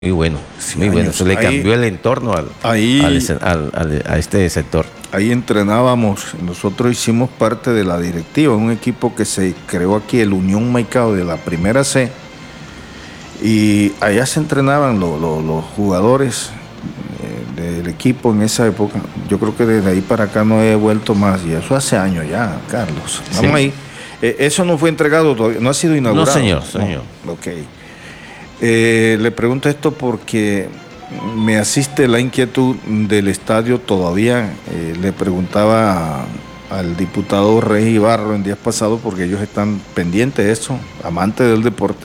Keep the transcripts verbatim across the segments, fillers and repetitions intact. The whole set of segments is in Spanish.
Muy bueno, Sí, muy bueno. años. Eso le Ahí- cambió el entorno al, ahí- al- al- al- a este sector. Ahí entrenábamos, nosotros hicimos parte de la directiva, un equipo que se creó aquí, el Unión Maicao de la Primera C, y allá se entrenaban lo- lo- los jugadores eh, del equipo en esa época. Yo creo que desde ahí para acá no he vuelto más, y eso hace años ya, Carlos. Vamos Sí. ahí. Eh, eso no fue entregado todavía, no ha sido inaugurado. No, señor, señor. No, ok. Eh, le pregunto esto porque me asiste la inquietud del estadio todavía. Eh, le preguntaba a- al diputado Rey Ibarro en días pasados, porque ellos están pendientes de eso, amantes del deporte,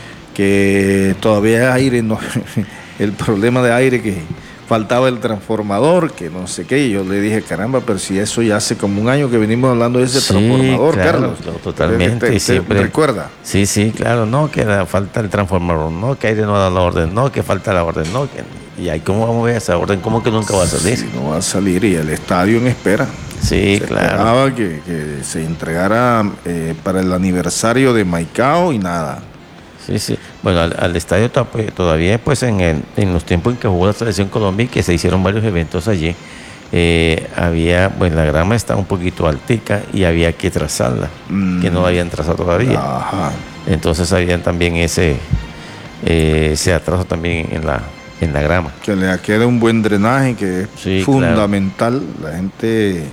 que todavía hay aire, no, el problema de aire, que faltaba el transformador, que no sé qué, y yo le dije, caramba, pero si eso ya hace como un año que venimos hablando de ese Sí, transformador, claro, Carlos. no, totalmente, ¿Te- te- y siempre- ¿Recuerda? Sí, sí, claro, no, que da- falta el transformador, no, que aire no da la orden, no, que falta la orden, no, que, y ahí cómo vamos a ver esa orden, cómo que nunca va a salir. Sí, no va a salir, y el estadio en espera. Sí, Se claro. esperaba que, que se entregara eh, para el aniversario de Maicao y nada. Sí, sí. Bueno, al, al estadio to- pues, todavía, pues en, el- en los tiempos en que jugó la selección Colombia y que se hicieron varios eventos allí, eh, había, bueno, la grama estaba un poquito altica y había que trazarla, Mm. que no la habían trazado todavía. Ajá. Entonces habían también ese, eh, ese atraso también en la, en la grama. Que le quede un buen drenaje, que es Sí, fundamental. La gente,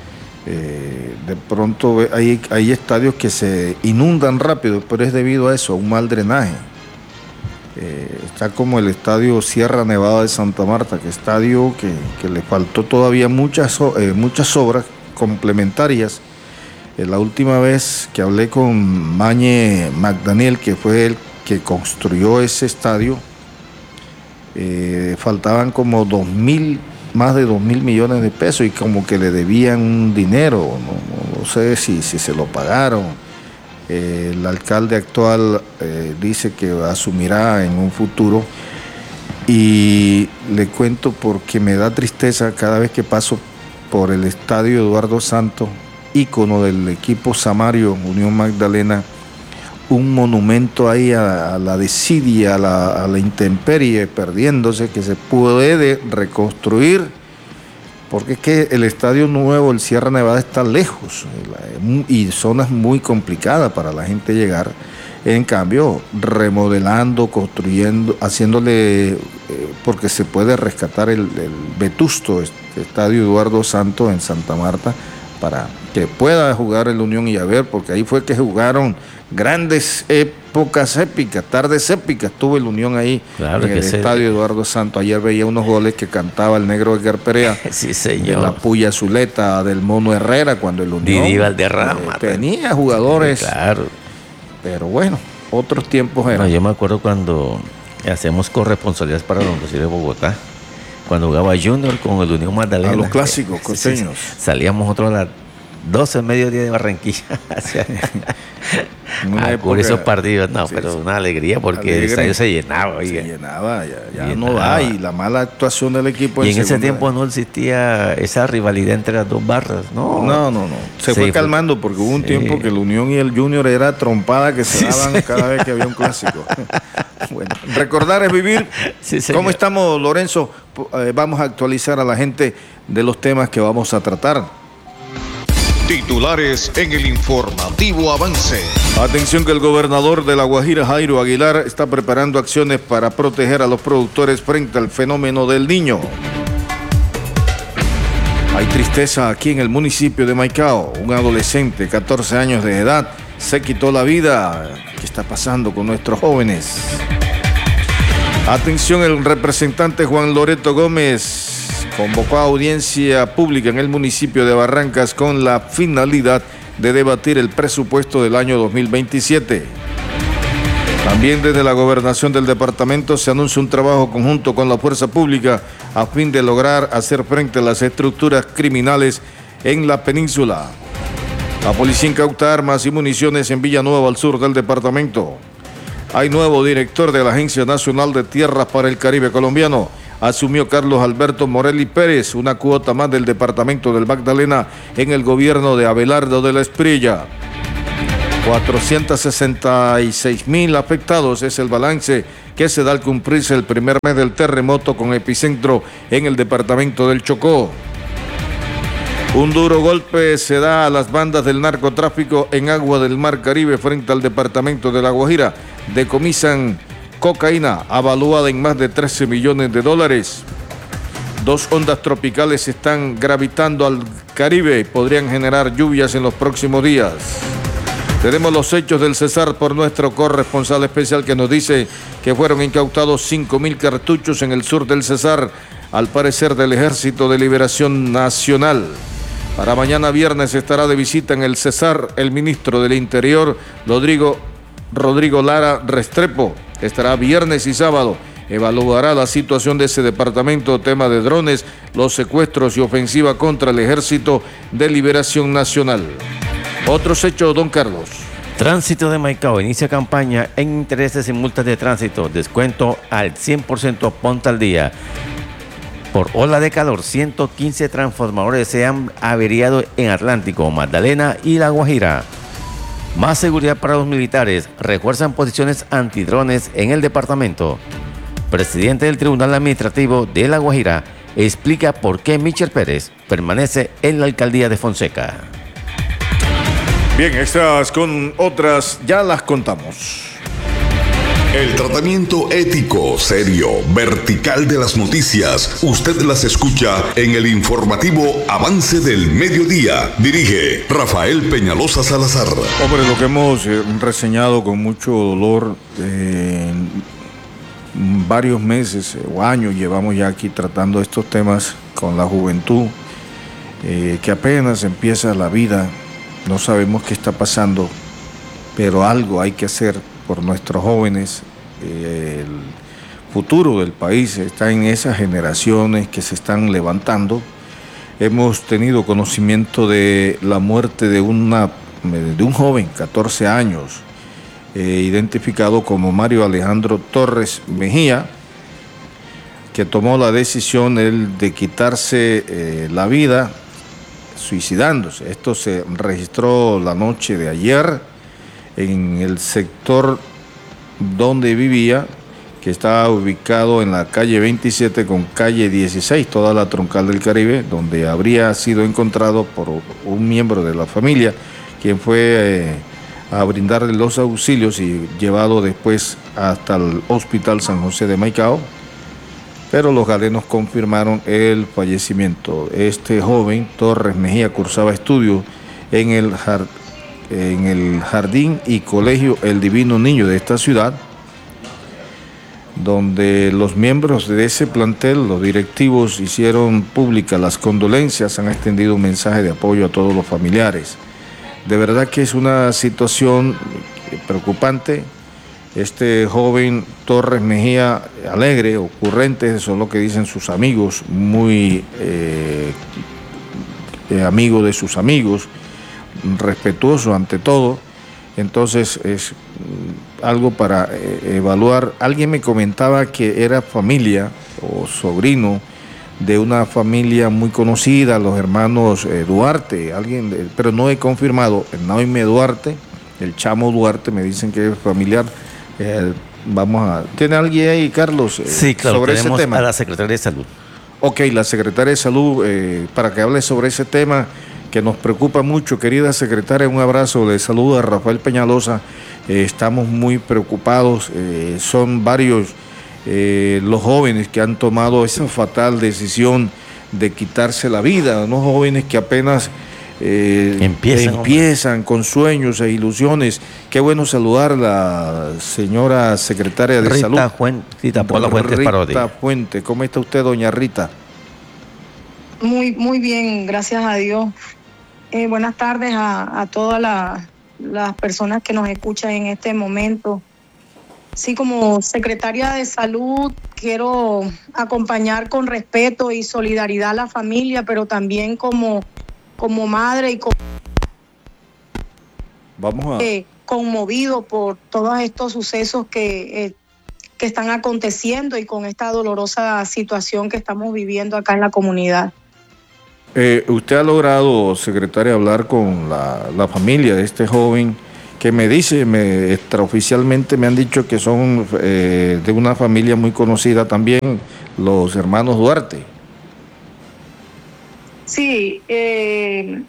eh, de pronto, ve- hay, hay estadios que se inundan rápido, pero es debido a eso, a un mal drenaje. Eh, está como el estadio Sierra Nevada de Santa Marta, que estadio que, que le faltó todavía muchas, o- eh, muchas obras complementarias. Eh, la última vez que hablé con Mañe McDaniel, que fue el que construyó ese estadio, eh, faltaban como dos mil, más de dos mil millones de pesos, y como que le debían un dinero, no, no- no sé si, si se lo pagaron. Eh, el alcalde actual eh, dice que asumirá en un futuro, y le cuento porque me da tristeza cada vez que paso por el estadio Eduardo Santos, ícono del equipo Samario Unión Magdalena, un monumento ahí a, a la desidia, a la, a la intemperie, perdiéndose, que se puede reconstruir, porque es que el estadio nuevo, el Sierra Nevada, está lejos y zonas muy complicadas para la gente llegar. En cambio, remodelando, construyendo, haciéndole, eh, porque se puede rescatar el, el vetusto este estadio Eduardo Santos en Santa Marta, para que pueda jugar el Unión y a ver, porque ahí fue que jugaron grandes épocas épicas, tardes épicas, tuvo el Unión ahí, Claro en que el sí. estadio Eduardo Santos. Ayer veía unos goles que cantaba el negro Edgar Perea, Sí, de la señor. Puya Zuleta, del Mono Herrera, cuando el Unión Didi Valderrama. eh, tenía jugadores, Claro. pero bueno, otros tiempos No, eran. yo me acuerdo cuando hacemos corresponsabilidades para los Rosarios de Bogotá, cuando jugaba Junior con el Unión Magdalena. A los clásicos Sí, sí, costeños. Salíamos nosotros a las doce del mediodía de Barranquilla hacia- En una a cubrir época- esos partidos. No, sí, pero sí. una alegría porque Alegre. el estadio se llenaba. Se oiga. llenaba, ya, ya no Llenaba. da, y la mala actuación del equipo. Y en ese segunda- tiempo no existía esa rivalidad entre las dos barras. No, No, no, no. Se Sí, fue fue- calmando, porque hubo un sí. tiempo que el Unión y el Junior era trompada que se daban cada vez que había un clásico. Bueno, recordar es vivir. Sí, señor. ¿Cómo estamos, Lorenzo? Eh, vamos a actualizar a la gente de los temas que vamos a tratar. Titulares en el informativo Avance. Atención, que el gobernador de La Guajira, Jairo Aguilar, está preparando acciones para proteger a los productores frente al fenómeno del Niño. Hay tristeza aquí en el municipio de Maicao. Un adolescente, catorce años de edad, se quitó la vida. ¿Qué está pasando con nuestros jóvenes? Atención, el representante Juan Loreto Gómez convocó a audiencia pública en el municipio de Barrancas con la finalidad de debatir el presupuesto del año dos mil veintisiete. También desde la gobernación del departamento se anuncia un trabajo conjunto con la fuerza pública a fin de lograr hacer frente a las estructuras criminales en la península. La policía incauta armas y municiones en Villanueva, al sur del departamento. Hay nuevo director de la Agencia Nacional de Tierras para el Caribe Colombiano. Asumió Carlos Alberto Morelli Pérez, una cuota más del departamento del Magdalena en el gobierno de Abelardo de la Espriella. cuatrocientos sesenta y seis mil afectados es el balance que se da al cumplirse el primer mes del terremoto con epicentro en el departamento del Chocó. Un duro golpe se da a las bandas del narcotráfico en agua del Mar Caribe frente al departamento de La Guajira. Decomisan cocaína avaluada en más de trece millones de dólares. Dos ondas tropicales están gravitando al Caribe y podrían generar lluvias en los próximos días. Tenemos los hechos del Cesar por nuestro corresponsal especial que nos dice que fueron incautados cinco mil cartuchos en el sur del Cesar, al parecer del Ejército de Liberación Nacional. Para mañana viernes estará de visita en el Cesar el ministro del Interior, Rodrigo, Rodrigo Lara Restrepo. Estará viernes y sábado. Evaluará la situación de ese departamento, tema de drones, los secuestros y ofensiva contra el Ejército de Liberación Nacional. Otros hechos, don Carlos. Tránsito de Maicao inicia campaña en intereses y multas de tránsito. Descuento al cien por ciento, ponte al día. Por ola de calor, ciento quince transformadores se han averiado en Atlántico, Magdalena y La Guajira. Más seguridad para los militares. Refuerzan posiciones antidrones en el departamento. Presidente del Tribunal Administrativo de La Guajira explica por qué Michel Pérez permanece en la alcaldía de Fonseca. Bien, estas con otras ya las contamos. El tratamiento ético, serio, vertical de las noticias, usted las escucha en el informativo Avance del Mediodía. Dirige Rafael Peñalosa Salazar. Hombre, lo que hemos eh, reseñado con mucho dolor, eh, varios meses eh, o años llevamos ya aquí tratando estos temas con la juventud, eh, que apenas empieza la vida, no sabemos qué está pasando, pero algo hay que hacer por nuestros jóvenes. Eh, el futuro del país está en esas generaciones que se están levantando. Hemos tenido conocimiento de la muerte de, una, de un joven, catorce años, eh, identificado como Mario Alejandro Torres Mejía, que tomó la decisión él, de quitarse eh, la vida suicidándose. Esto se registró la noche de ayer en el sector donde vivía, que estaba ubicado en la calle veintisiete con calle dieciséis, toda la troncal del Caribe, donde habría sido encontrado por un miembro de la familia, quien fue eh, a brindarle los auxilios y llevado después hasta el Hospital San José de Maicao, pero los galenos confirmaron el fallecimiento. Este joven, Torres Mejía, cursaba estudios en el jardín en el Jardín y Colegio El Divino Niño de esta ciudad, donde los miembros de ese plantel, los directivos, hicieron públicas las condolencias, han extendido un mensaje de apoyo a todos los familiares. De verdad que es una situación preocupante. Este joven Torres Mejía, alegre, ocurrente, eso es lo que dicen sus amigos, muy eh, eh, amigo de sus amigos, respetuoso ante todo. Entonces es algo para eh, evaluar. Alguien me comentaba que era familia o sobrino de una familia muy conocida, los hermanos eh, Duarte, alguien, eh, pero no he confirmado, Noime Duarte, el Chamo Duarte, me dicen que es familiar. Eh, vamos a... ¿Tiene alguien ahí, Carlos, eh, sí, claro, sobre ese tema? A la Secretaria de Salud. Ok, la Secretaria de Salud, eh, para que hable sobre ese tema que nos preocupa mucho. Querida secretaria, un abrazo, le saluda a Rafael Peñalosa. Eh, estamos muy preocupados, eh, son varios eh, los jóvenes que han tomado esa fatal decisión de quitarse la vida, unos jóvenes que apenas eh, empiezan, empiezan con sueños e ilusiones. Qué bueno saludar a la señora secretaria de Rita Salud. Fuente, Rita Paula Fuentes Parodi. Rita Fuente, ¿cómo está usted, doña Rita? Muy, muy bien, gracias a Dios. Eh, buenas tardes a, a todas la, las personas que nos escuchan en este momento. Sí, como secretaria de Salud, quiero acompañar con respeto y solidaridad a la familia, pero también como, como madre y como Vamos a... eh, conmovido por todos estos sucesos que, eh, que están aconteciendo y con esta dolorosa situación que estamos viviendo acá en la comunidad. Eh, usted ha logrado, secretaria, hablar con la, la familia de este joven que me dice, me, extraoficialmente me han dicho que son eh, de una familia muy conocida también, los hermanos Duarte. Sí, eh,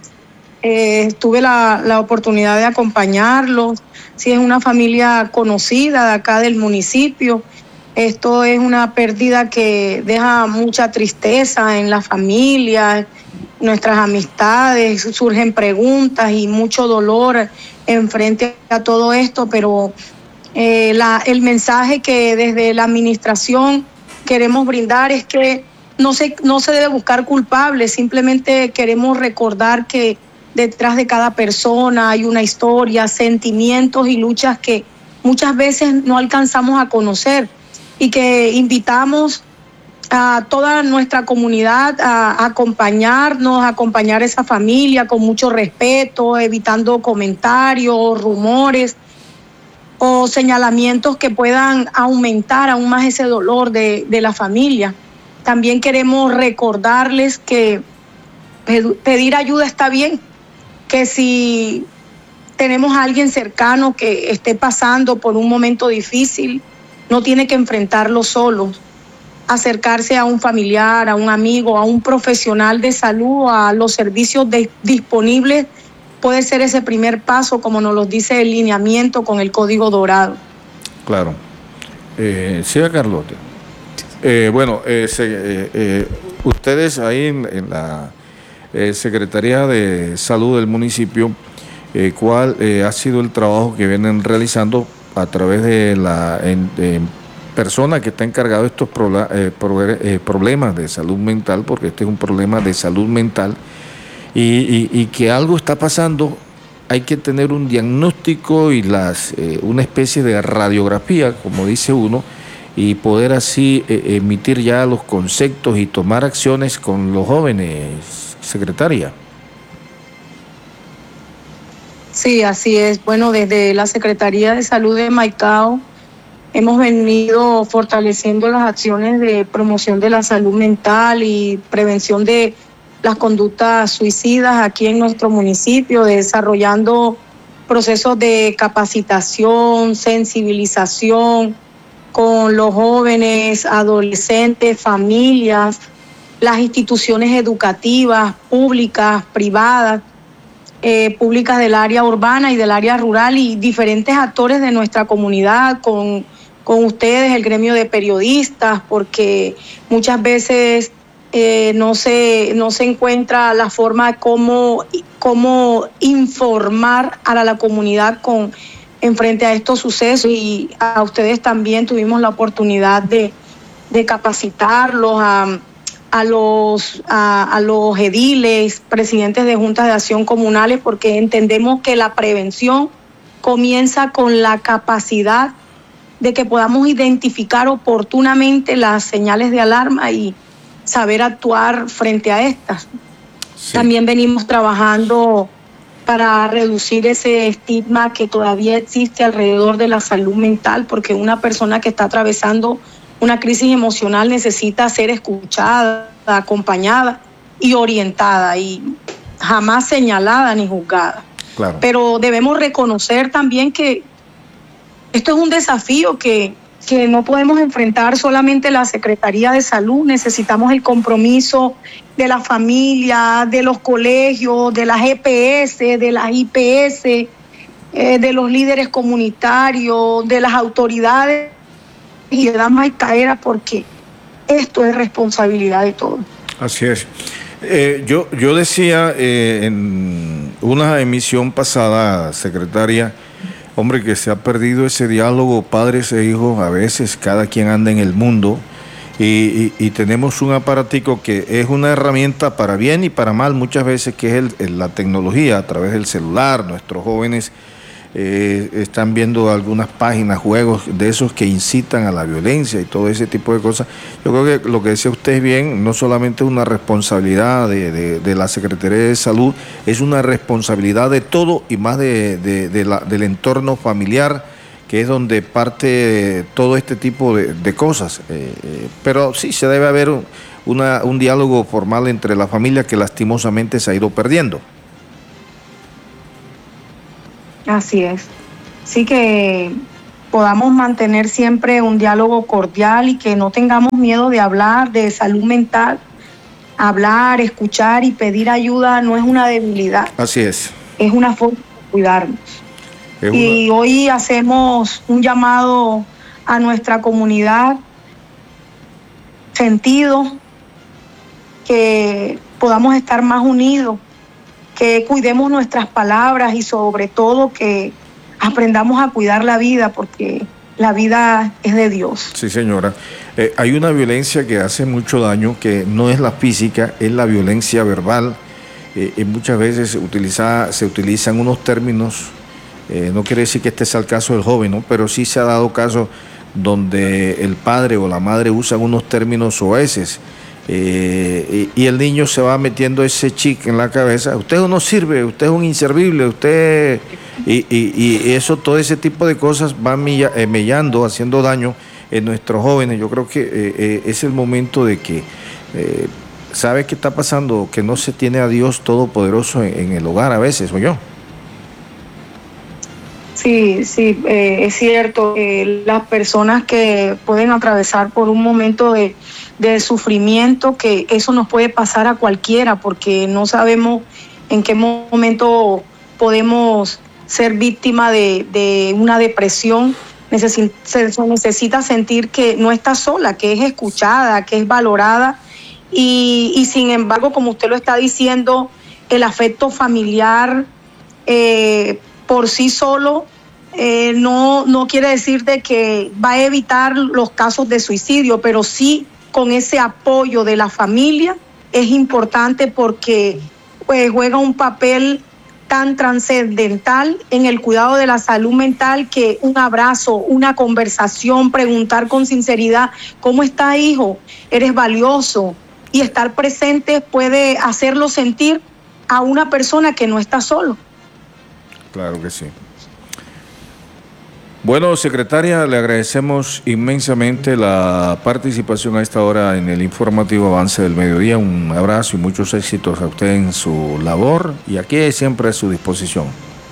eh, tuve la, la oportunidad de acompañarlos. Sí, es una familia conocida de acá del municipio. Esto es una pérdida que deja mucha tristeza en la familia, nuestras amistades, surgen preguntas y mucho dolor en frente a todo esto, pero eh, la, el mensaje que desde la administración queremos brindar es que no se, no se debe buscar culpables, simplemente queremos recordar que detrás de cada persona hay una historia, sentimientos y luchas que muchas veces no alcanzamos a conocer, y que invitamos a toda nuestra comunidad a acompañarnos, a acompañar a esa familia con mucho respeto, evitando comentarios, rumores o señalamientos que puedan aumentar aún más ese dolor de, de la familia. También queremos recordarles que pedir ayuda está bien, que si tenemos a alguien cercano que esté pasando por un momento difícil, no tiene que enfrentarlo solo. Acercarse a un familiar, a un amigo, a un profesional de salud, a los servicios de, disponibles, puede ser ese primer paso, como nos lo dice el lineamiento con el Código Dorado. Claro. Eh, sí, Carlota. Eh, bueno, eh, se, eh, eh, ustedes ahí en, en la eh, Secretaría de Salud del municipio, eh, ¿cuál eh, ha sido el trabajo que vienen realizando a través de la en, de persona que está encargado de estos pro, eh, pro, eh, problemas de salud mental, porque este es un problema de salud mental, y, y, y que algo está pasando? Hay que tener un diagnóstico y las eh, una especie de radiografía, como dice uno, y poder así eh, emitir ya los conceptos y tomar acciones con los jóvenes, secretaria. Sí, así es. Bueno, desde la Secretaría de Salud de Maicao hemos venido fortaleciendo las acciones de promoción de la salud mental y prevención de las conductas suicidas aquí en nuestro municipio, desarrollando procesos de capacitación, sensibilización con los jóvenes, adolescentes, familias, las instituciones educativas, públicas, privadas, Eh, públicas del área urbana y del área rural, y diferentes actores de nuestra comunidad, con, con ustedes, el gremio de periodistas, porque muchas veces eh, no se, no se encuentra la forma de cómo, cómo informar a la, la comunidad con, en frente a estos sucesos, y a ustedes también tuvimos la oportunidad de, de capacitarlos a a los a, a los ediles, presidentes de juntas de acción comunales, porque entendemos que la prevención comienza con la capacidad de que podamos identificar oportunamente las señales de alarma y saber actuar frente a estas. Sí. También venimos trabajando para reducir ese estigma que todavía existe alrededor de la salud mental, porque una persona que está atravesando una crisis emocional necesita ser escuchada, acompañada y orientada, y jamás señalada ni juzgada. Claro. Pero debemos reconocer también que esto es un desafío que, que no podemos enfrentar solamente la Secretaría de Salud. Necesitamos el compromiso de la familia, de los colegios, de las E P S, de las I P S, eh, de los líderes comunitarios, de las autoridades y de la Maicaera, porque esto es responsabilidad de todos. Así es. Eh, yo, yo decía eh, en una emisión pasada, secretaria, hombre, que se ha perdido ese diálogo padres e hijos. A veces cada quien anda en el mundo y, y, y tenemos un aparatico que es una herramienta para bien y para mal muchas veces, que es el, el, la tecnología a través del celular. Nuestros jóvenes Eh, están viendo algunas páginas, juegos de esos que incitan a la violencia y todo ese tipo de cosas. Yo creo que lo que decía usted bien, no solamente es una responsabilidad de, de, de la Secretaría de Salud, es una responsabilidad de todo, y más de, de, de la, del entorno familiar, que es donde parte todo este tipo de, de cosas. Eh, eh, pero sí, se debe haber una, un diálogo formal entre la familia, que lastimosamente se ha ido perdiendo. Así es. Sí, que podamos mantener siempre un diálogo cordial y que no tengamos miedo de hablar de salud mental. Hablar, escuchar y pedir ayuda no es una debilidad. Así es. Es una forma de cuidarnos. Es y una... hoy hacemos un llamado a nuestra comunidad sentido, que podamos estar más unidos, que cuidemos nuestras palabras y sobre todo que aprendamos a cuidar la vida, porque la vida es de Dios. Sí, señora. Eh, hay una violencia que hace mucho daño, que no es la física, es la violencia verbal. Eh, y muchas veces se, utiliza, se utilizan unos términos, eh, no quiere decir que este sea el caso del joven, ¿no? Pero sí se ha dado caso donde el padre o la madre usan unos términos soeces. Eh, y, y el niño se va metiendo ese chip en la cabeza: usted no sirve, usted es un inservible, usted... Y, y, y eso, todo ese tipo de cosas van eh, mellando, haciendo daño en nuestros jóvenes. Yo creo que eh, eh, es el momento de que eh, sabe qué está pasando, que no se tiene a Dios Todopoderoso en, en el hogar a veces, ¿o yo? Sí, sí, eh, es cierto. Eh, las personas que pueden atravesar por un momento de, de sufrimiento, que eso nos puede pasar a cualquiera, porque no sabemos en qué momento podemos ser víctima de, de una depresión. Necesita, se necesita sentir que no está sola, que es escuchada, que es valorada. Y, y sin embargo, como usted lo está diciendo, el afecto familiar eh, por sí solo eh, no, no quiere decir de que va a evitar los casos de suicidio, pero sí con ese apoyo de la familia es importante, porque pues juega un papel tan trascendental en el cuidado de la salud mental, que un abrazo, una conversación, preguntar con sinceridad: ¿cómo está, hijo? Eres valioso. Y estar presente puede hacerlo sentir a una persona que no está solo. Claro que sí. Bueno, secretaria, le agradecemos inmensamente la participación a esta hora en el informativo Avance del Mediodía. Un abrazo y muchos éxitos a usted en su labor, y aquí siempre a su disposición.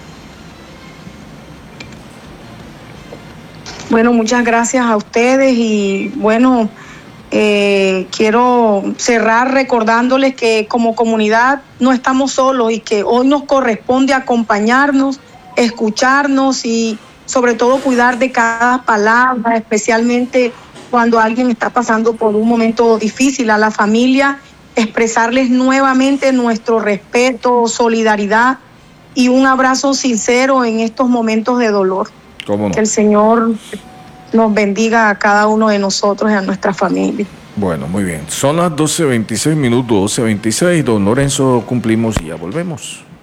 Bueno, muchas gracias a ustedes y bueno, eh, quiero cerrar recordándoles que como comunidad no estamos solos y que hoy nos corresponde acompañarnos, escucharnos y sobre todo cuidar de cada palabra, especialmente cuando alguien está pasando por un momento difícil. A la familia, expresarles nuevamente nuestro respeto, solidaridad y un abrazo sincero en estos momentos de dolor. ¿Cómo no? Que el Señor nos bendiga a cada uno de nosotros y a nuestra familia. Bueno, muy bien. Son las doce veintiséis minutos, doce veintiséis. Don Lorenzo, cumplimos y ya volvemos.